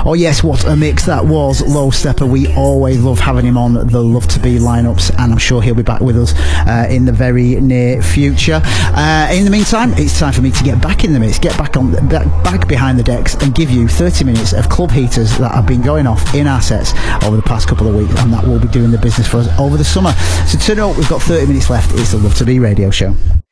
Oh yes, what a mix that was. Low Steppa, we always love having him on the Love to Be lineups, and I'm sure he'll be back with us in the very near future. In the meantime, it's time for me to get back in the mix, get back behind the decks, and give you 30 minutes of club heaters that have been going off in our sets over the past couple of weeks, and that will be doing the business for us over the summer. So turn up, we've got 30 minutes left. It's the Love to Be radio show.